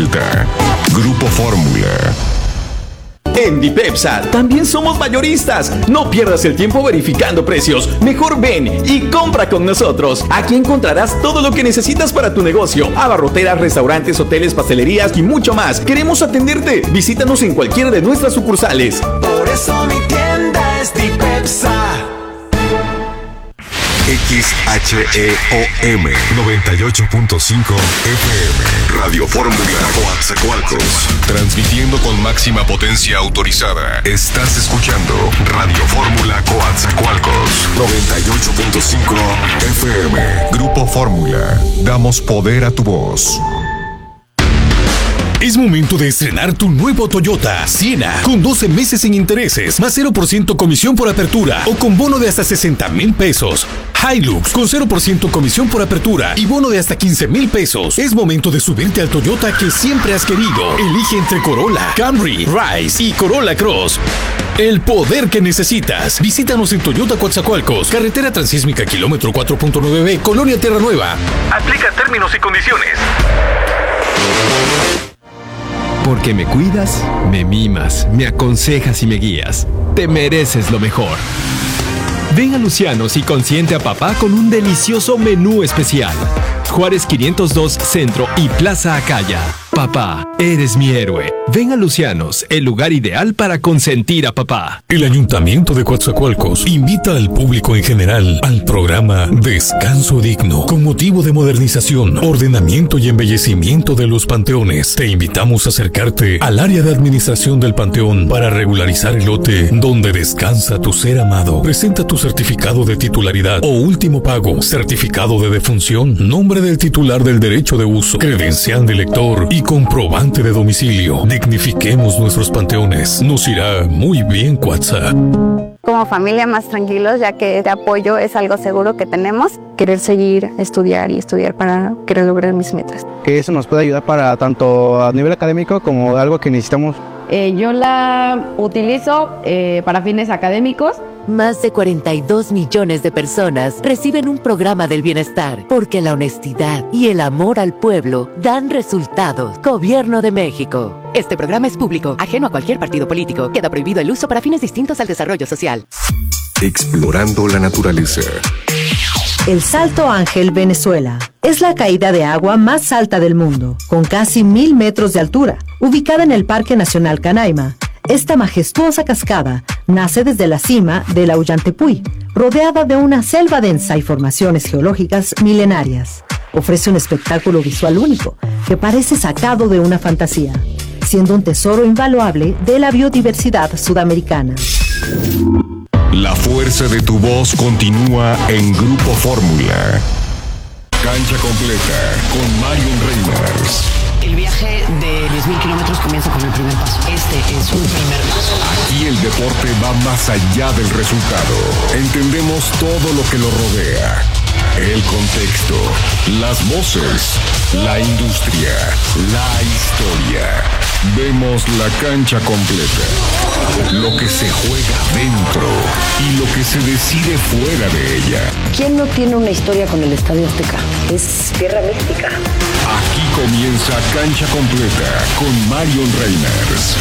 vuelta. Grupo Fórmula. En Dipepsa también somos mayoristas. No pierdas el tiempo verificando precios. Mejor ven y compra con nosotros. Aquí encontrarás todo lo que necesitas para tu negocio. Abarroteras, restaurantes, hoteles, pastelerías y mucho más. Queremos atenderte. Visítanos en cualquiera de nuestras sucursales. Por eso mi tienda es Dipepsa. XHEOM 98.5 FM Radio Fórmula Coatzacoalcos, transmitiendo con máxima potencia autorizada. Estás escuchando Radio Fórmula Coatzacoalcos 98.5 FM. Grupo Fórmula, damos poder a tu voz. Es momento de estrenar tu nuevo Toyota Siena con 12 meses sin intereses, más 0% comisión por apertura o con bono de hasta 60,000 pesos. Hilux con 0% comisión por apertura y bono de hasta 15,000 pesos. Es momento de subirte al Toyota que siempre has querido. Elige entre Corolla, Camry, Rise y Corolla Cross. El poder que necesitas. Visítanos en Toyota Coatzacoalcos, carretera transísmica kilómetro 4.9B, Colonia Tierra Nueva. Aplica términos y condiciones. Porque me cuidas, me mimas, me aconsejas y me guías. Te mereces lo mejor. Ven a Lucianos y consiente a papá con un delicioso menú especial. Juárez 502 Centro y Plaza Acaya. Papá, eres mi héroe. Ven a Lucianos, el lugar ideal para consentir a papá. El Ayuntamiento de Coatzacoalcos invita al público en general al programa Descanso Digno, con motivo de modernización, ordenamiento y embellecimiento de los panteones. Te invitamos a acercarte al área de administración del panteón para regularizar el lote donde descansa tu ser amado. Presenta tu certificado de titularidad o último pago, certificado de defunción, nombre del titular del derecho de uso, credencial de lector y comprobante de domicilio. Dignifiquemos nuestros panteones. Nos irá muy bien, Coatza. Como familia más tranquilos, ya que este apoyo es algo seguro que tenemos. Querer seguir, estudiar para querer lograr mis metas. Que eso nos puede ayudar para tanto a nivel académico como algo que necesitamos. Yo la utilizo para fines académicos. Más de 42 millones de personas reciben un programa del bienestar porque la honestidad y el amor al pueblo dan resultados. Gobierno de México. Este programa es público, ajeno a cualquier partido político. Queda prohibido el uso para fines distintos al desarrollo social. Explorando la naturaleza. El Salto Ángel, Venezuela. Es la caída de agua más alta del mundo, con casi 1,000 metros de altura, ubicada en el Parque Nacional Canaima. Esta majestuosa cascada nace desde la cima del Ollantaypuy, rodeada de una selva densa y formaciones geológicas milenarias. Ofrece un espectáculo visual único, que parece sacado de una fantasía, siendo un tesoro invaluable de la biodiversidad sudamericana. La fuerza de tu voz continúa en Grupo Fórmula. Cancha completa con Marion Reimers. El viaje de 10,000 kilómetros comienza con el primer paso. Este es un primer paso. Aquí el deporte va más allá del resultado. Entendemos todo lo que lo rodea. El contexto, las voces, la industria, la historia. Vemos la cancha completa. Lo que se juega dentro y lo que se decide fuera de ella. ¿Quién no tiene una historia con el Estadio Azteca? Es tierra mística. Aquí comienza Cancha Completa con Marion Reimers.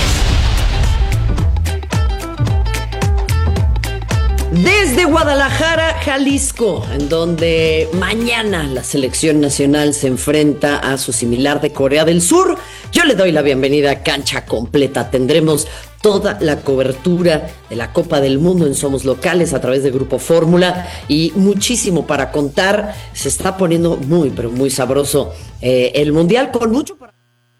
Desde Guadalajara, Jalisco, en donde mañana la selección nacional se enfrenta a su similar de Corea del Sur, yo le doy la bienvenida a Cancha Completa. Tendremos toda la cobertura de la Copa del Mundo en Somos Locales a través de Grupo Fórmula y muchísimo para contar. Se está poniendo muy, pero muy sabroso el Mundial con mucho para...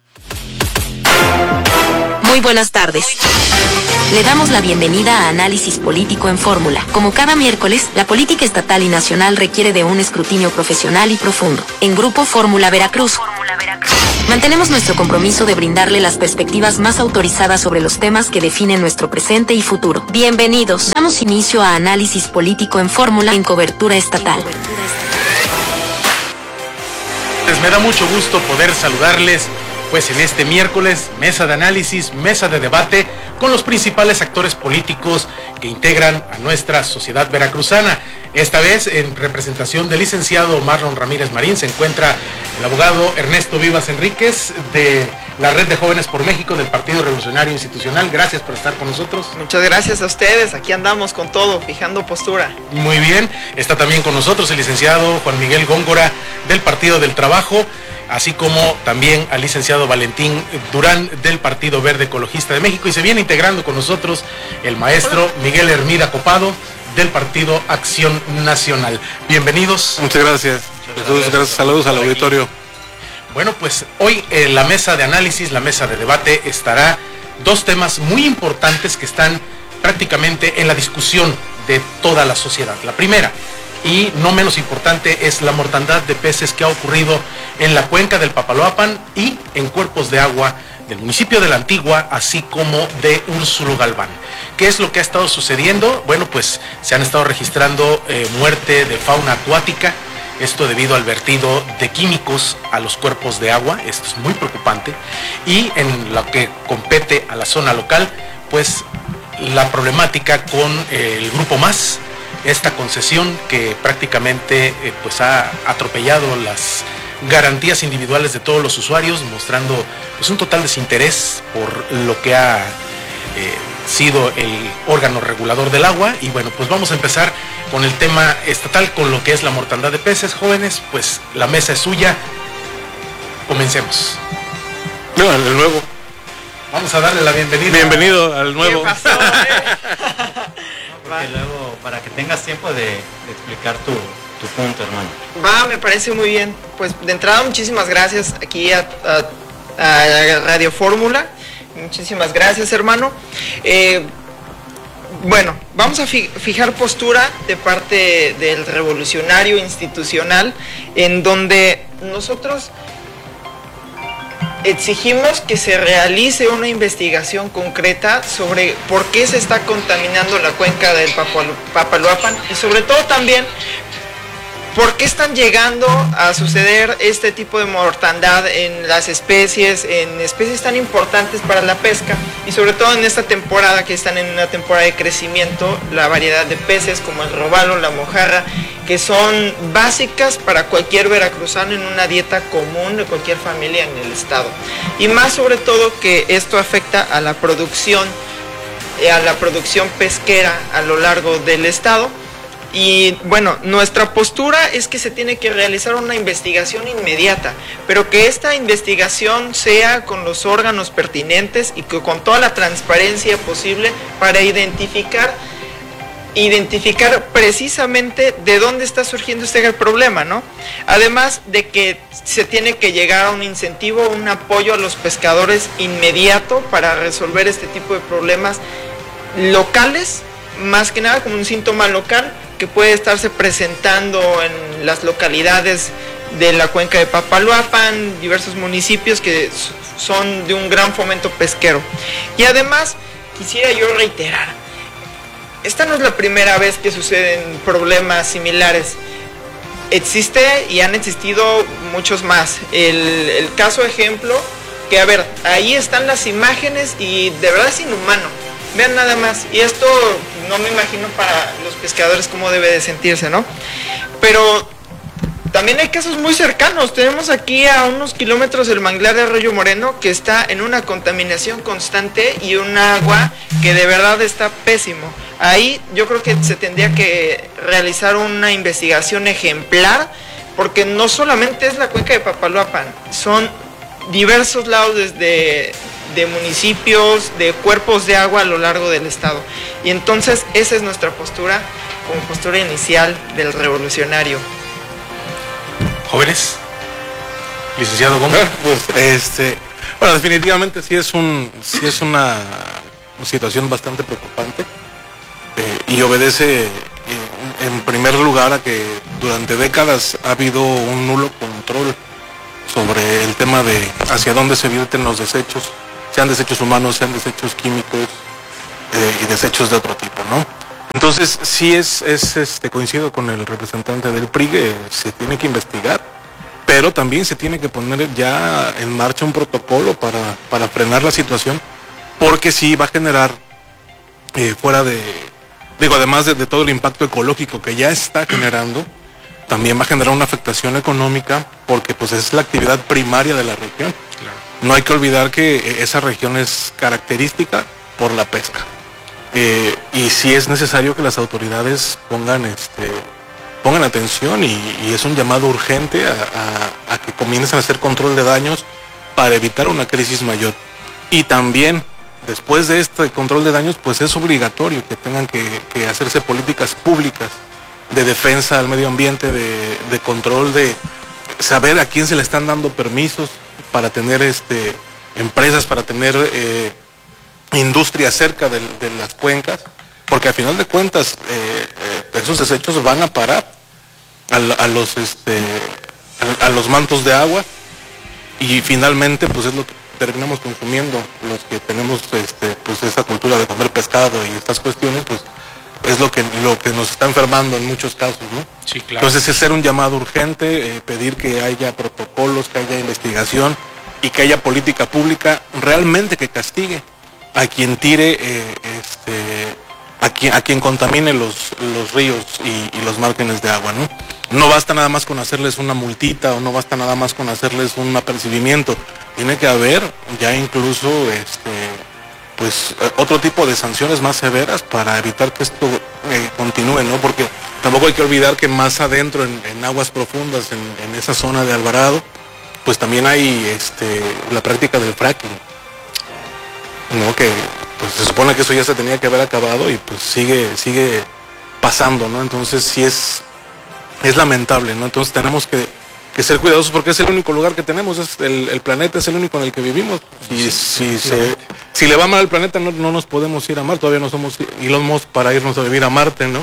Muy buenas tardes. Le damos la bienvenida a Análisis Político en Fórmula. Como cada miércoles, la política estatal y nacional requiere de un escrutinio profesional y profundo. En Grupo Fórmula Veracruz, mantenemos nuestro compromiso de brindarle las perspectivas más autorizadas sobre los temas que definen nuestro presente y futuro. Bienvenidos. Damos inicio a Análisis Político en Fórmula en cobertura estatal. Me da mucho gusto poder saludarles, pues en este miércoles, mesa de análisis, mesa de debate, con los principales actores políticos que integran a nuestra sociedad veracruzana. Esta vez, en representación del licenciado Marlon Ramírez Marín, se encuentra el abogado Ernesto Vivas Enríquez de la Red de Jóvenes por México del Partido Revolucionario Institucional. Gracias por estar con nosotros. Muchas gracias a ustedes, aquí andamos con todo, fijando postura. Muy bien, está también con nosotros el licenciado Juan Miguel Góngora del Partido del Trabajo, así como también al licenciado Valentín Durán del Partido Verde Ecologista de México, y se viene integrando con nosotros el maestro Miguel Hermida Copado del Partido Acción Nacional. Bienvenidos. Muchas gracias. Gracias. Saludos al auditorio. Bueno, pues hoy en la mesa de análisis, la mesa de debate, estará dos temas muy importantes que están prácticamente en la discusión de toda la sociedad. La primera, y no menos importante, es la mortandad de peces que ha ocurrido en la cuenca del Papaloapan y en cuerpos de agua del municipio de La Antigua, así como de Úrsulo Galván. ¿Qué es lo que ha estado sucediendo? Bueno, pues se han estado registrando muerte de fauna acuática, esto debido al vertido de químicos a los cuerpos de agua. Esto es muy preocupante. Y en lo que compete a la zona local, pues la problemática con el Grupo Más, esta concesión que prácticamente pues ha atropellado las garantías individuales de todos los usuarios, mostrando pues un total desinterés por lo que ha sido el órgano regulador del agua. Y bueno, pues vamos a empezar con el tema estatal, con lo que es la mortandad de peces. Jóvenes, pues la mesa es suya. Comencemos. No, el nuevo. Vamos a darle la bienvenida. Bienvenido al nuevo. ¿Qué pasó, Porque luego, para que tengas tiempo de explicar tu punto, hermano. Va, me parece muy bien. Pues de entrada, muchísimas gracias aquí a Radio Fórmula. Muchísimas gracias, hermano. Bueno, vamos a fijar postura de parte del revolucionario institucional, en donde nosotros exigimos que se realice una investigación concreta sobre por qué se está contaminando la cuenca del Papaloapan, y sobre todo también por qué están llegando a suceder este tipo de mortandad en las especies, en especies tan importantes para la pesca, y sobre todo en esta temporada, que están en una temporada de crecimiento, la variedad de peces como el robalo, la mojarra, que son básicas para cualquier veracruzano en una dieta común de cualquier familia en el estado. Y más sobre todo que esto afecta a la producción pesquera a lo largo del estado. Y bueno, nuestra postura es que se tiene que realizar una investigación inmediata, pero que esta investigación sea con los órganos pertinentes y que con toda la transparencia posible para identificar precisamente de dónde está surgiendo este problema, ¿no? Además de que se tiene que llegar a un incentivo, un apoyo a los pescadores inmediato para resolver este tipo de problemas locales, más que nada como un síntoma local que puede estarse presentando en las localidades de la cuenca de Papaloapan, diversos municipios que son de un gran fomento pesquero. Y además quisiera yo reiterar, esta no es la primera vez que suceden problemas similares. Existe y han existido muchos más. El caso ejemplo, que a ver, ahí están las imágenes y de verdad es inhumano. Vean nada más, y esto no me imagino para los pescadores cómo debe de sentirse, ¿no? Pero también hay casos muy cercanos. Tenemos aquí a unos kilómetros el manglar de Arroyo Moreno, que está en una contaminación constante y un agua que de verdad está pésimo. Ahí yo creo que se tendría que realizar una investigación ejemplar, porque no solamente es la cuenca de Papaloapan, son diversos lados de municipios, de cuerpos de agua a lo largo del estado. Y entonces esa es nuestra postura, como postura inicial del revolucionario. Jóvenes, licenciado Gómez. Bueno, definitivamente sí es una situación bastante preocupante, y obedece en primer lugar a que durante décadas ha habido un nulo control sobre el tema de hacia dónde se vierten los desechos, sean desechos humanos, sean desechos químicos y desechos de otro tipo, ¿no? Entonces sí coincido con el representante del PRI, que se tiene que investigar, pero también se tiene que poner ya en marcha un protocolo para frenar la situación, porque sí va a generar además de todo el impacto ecológico que ya está generando, también va a generar una afectación económica, porque pues es la actividad primaria de la región. Claro. No hay que olvidar que esa región es característica por la pesca. Y sí es necesario que las autoridades pongan atención, y es un llamado urgente a que comiencen a hacer control de daños para evitar una crisis mayor. Y también, después de este control de daños, pues es obligatorio que tengan que hacerse políticas públicas de defensa al medio ambiente, de control, de saber a quién se le están dando permisos para tener empresas, para tener industria cerca de las cuencas, porque al final de cuentas esos desechos van a parar a los mantos de agua, y finalmente pues es lo que terminamos consumiendo los que tenemos pues esa cultura de comer pescado y estas cuestiones, pues es lo que nos está enfermando en muchos casos, ¿no? Sí, claro. Entonces es hacer un llamado urgente, pedir que haya protocolos, que haya investigación y que haya política pública realmente que castigue a quien tire, a quien contamine los ríos y los márgenes de agua, ¿no? No basta nada más con hacerles una multita, o no basta nada más con hacerles un apercibimiento. Tiene que haber ya incluso pues otro tipo de sanciones más severas para evitar que esto continúe, ¿no? Porque tampoco hay que olvidar que más adentro, en aguas profundas, en esa zona de Alvarado, pues también hay la práctica del fracking, ¿no? Que pues se supone que eso ya se tenía que haber acabado, y pues sigue pasando, ¿no? Entonces sí es lamentable, ¿no? Entonces tenemos que ser cuidadosos, porque es el único lugar que tenemos, el planeta es el único en el que vivimos, y si le va mal al planeta no nos podemos ir a Marte, todavía no somos Elon Musk para irnos a vivir a Marte, ¿no?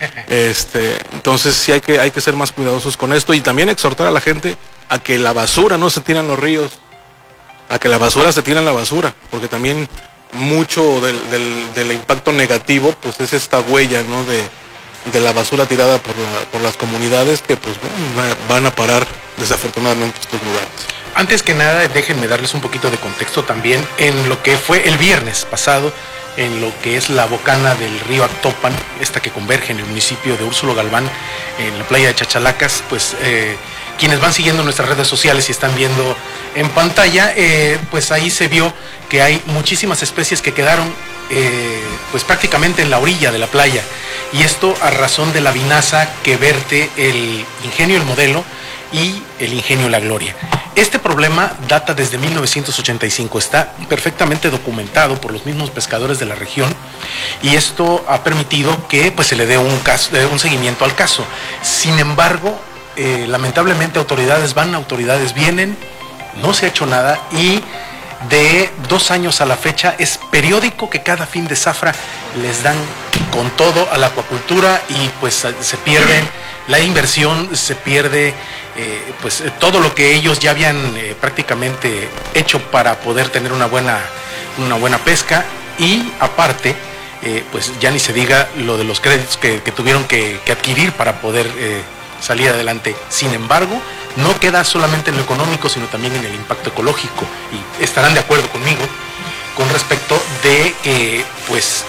Entonces sí hay que ser más cuidadosos con esto, y también exhortar a la gente a que la basura no se tire en los ríos, a que la basura se tire en la basura, porque también mucho del impacto negativo pues es esta huella, ¿no? de la basura tirada por las comunidades, que pues van a parar desafortunadamente estos lugares. Antes que nada, déjenme darles un poquito de contexto también en lo que fue el viernes pasado, en lo que es la bocana del río Actopan, esta que converge en el municipio de Úrsulo Galván, en la playa de Chachalacas. Pues quienes van siguiendo nuestras redes sociales y están viendo en pantalla, pues ahí se vio que hay muchísimas especies que quedaron pues prácticamente en la orilla de la playa, y esto a razón de la vinaza que verte el ingenio El Modelo y el ingenio La Gloria. Este problema data desde 1985, está perfectamente documentado por los mismos pescadores de la región, y esto ha permitido que pues se le dé un seguimiento al caso. Sin embargo, lamentablemente autoridades van, autoridades vienen, no se ha hecho nada, y de 2 años a la fecha es periódico que cada fin de zafra les dan con todo a la acuacultura, y pues se pierden la inversión, se pierde pues todo lo que ellos ya habían prácticamente hecho para poder tener una buena pesca, y aparte pues ya ni se diga lo de los créditos que tuvieron que adquirir para poder salir adelante. Sin embargo, no queda solamente en lo económico, sino también en el impacto ecológico, y estarán de acuerdo conmigo con respecto de que pues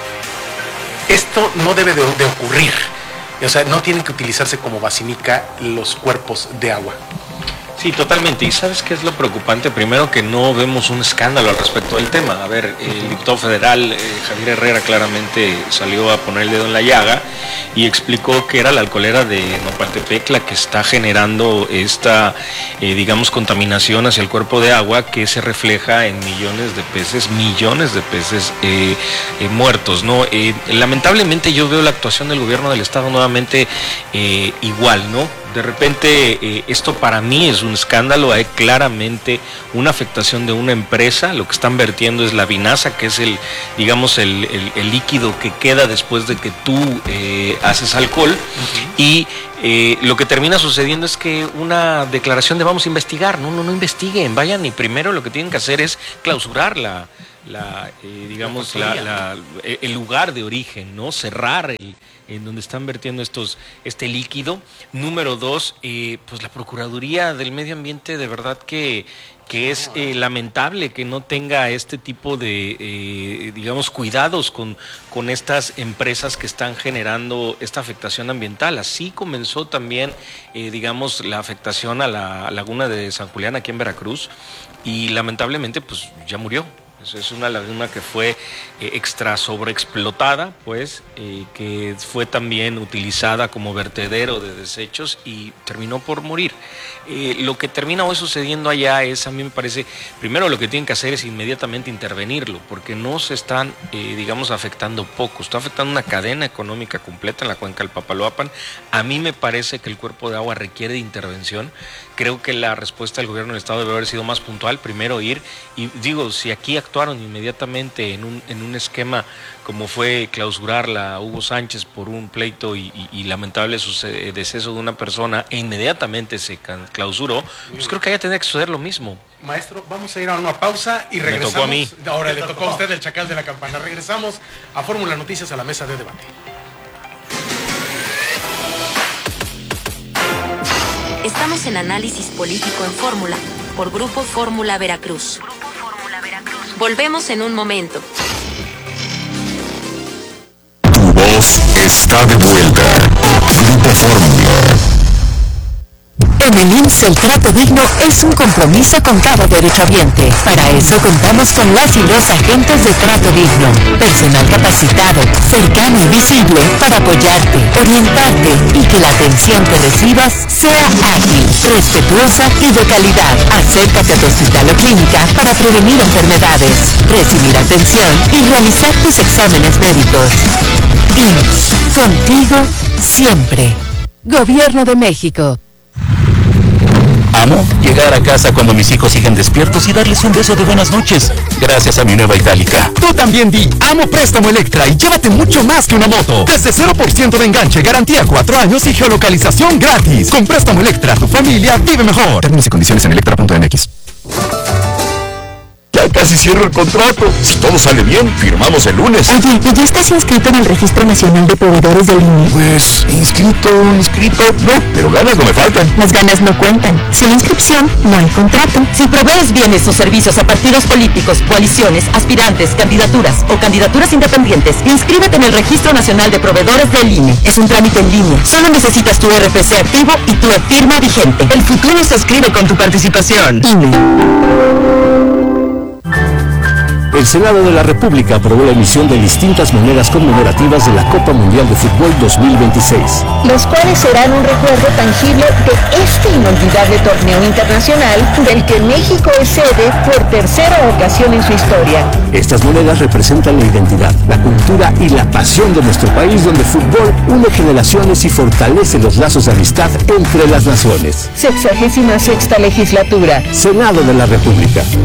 esto no debe de ocurrir. O sea, no tienen que utilizarse como basinica los cuerpos de agua. Sí, totalmente. ¿Y sabes qué es lo preocupante? Primero, que no vemos un escándalo al respecto del tema. A ver, el diputado federal Javier Herrera claramente salió a poner el dedo en la llaga y explicó que era la alcoholera de Nopaltepec la que está generando esta, digamos, contaminación hacia el cuerpo de agua, que se refleja en millones de peces muertos, ¿no? Lamentablemente yo veo la actuación del gobierno del estado nuevamente igual, ¿no? De repente esto para mí es un escándalo, hay claramente una afectación de una empresa, lo que están vertiendo es la vinaza, que es el líquido que queda después de que tú haces alcohol, y lo que termina sucediendo es que una declaración de vamos a investigar, no investiguen, vayan, y primero lo que tienen que hacer es clausurar la el lugar de origen, ¿no? Cerrar en donde están vertiendo este líquido. Número 2, pues la Procuraduría del Medio Ambiente, de verdad que es lamentable que no tenga este tipo de, cuidados con estas empresas que están generando esta afectación ambiental. Así comenzó también, la afectación a la laguna de San Julián aquí en Veracruz, y lamentablemente pues ya murió. Es una laguna que fue extra sobreexplotada, pues, que fue también utilizada como vertedero de desechos y terminó por morir. Lo que termina hoy sucediendo allá es, a mí me parece, primero lo que tienen que hacer es inmediatamente intervenirlo, porque no se están, afectando poco, está afectando una cadena económica completa en la cuenca del Papaloapan. A mí me parece que el cuerpo de agua requiere de intervención. Creo que la respuesta del gobierno del estado debe haber sido más puntual. Primero ir, y si aquí actuaron inmediatamente en un esquema como fue clausurarla a Hugo Sánchez por un pleito y lamentable deceso de una persona, e inmediatamente se clausuró, pues creo que allá tendría que suceder lo mismo. Maestro, vamos a ir a una pausa y regresamos. Me tocó a mí. Ahora le tocó a usted el chacal de la campana. Regresamos a Fórmula Noticias, a la mesa de debate. Estamos en Análisis Político en Fórmula, por Grupo Fórmula Veracruz. Volvemos en un momento. Tu voz está de vuelta. Grupo Fórmula. En el IMSS el trato digno es un compromiso con cada derechohabiente. Para eso contamos con las y los agentes de trato digno. Personal capacitado, cercano y visible para apoyarte, orientarte y que la atención que recibas sea ágil, respetuosa y de calidad. Acércate a tu hospital o clínica para prevenir enfermedades, recibir atención y realizar tus exámenes médicos. IMSS, contigo siempre. Gobierno de México. Amo llegar a casa cuando mis hijos siguen despiertos y darles un beso de buenas noches, gracias a mi nueva Itálica. Tú también di, amo Préstamo Electra y llévate mucho más que una moto. Desde 0% de enganche, garantía 4 años y geolocalización gratis. Con Préstamo Electra, tu familia vive mejor. Términos y condiciones en electra.mx. Ya casi cierro el contrato. Si todo sale bien, firmamos el lunes. Oye, ¿y ya estás inscrito en el Registro Nacional de Proveedores del INE? Pues, inscrito, no, pero ganas no me faltan. Las ganas no cuentan. Sin inscripción, no hay contrato. Si provees bienes o servicios a partidos políticos, coaliciones, aspirantes, candidaturas o candidaturas independientes, inscríbete en el Registro Nacional de Proveedores del INE. Es un trámite en línea. Solo necesitas tu RFC activo y tu firma vigente. El futuro se escribe con tu participación. INE. El Senado de la República aprobó la emisión de distintas monedas conmemorativas de la Copa Mundial de Fútbol 2026. Los cuales serán un recuerdo tangible de este inolvidable torneo internacional del que México es sede por tercera ocasión en su historia. Estas monedas representan la identidad, la cultura y la pasión de nuestro país, donde el fútbol une generaciones y fortalece los lazos de amistad entre las naciones. 66ª legislatura. Senado de la República.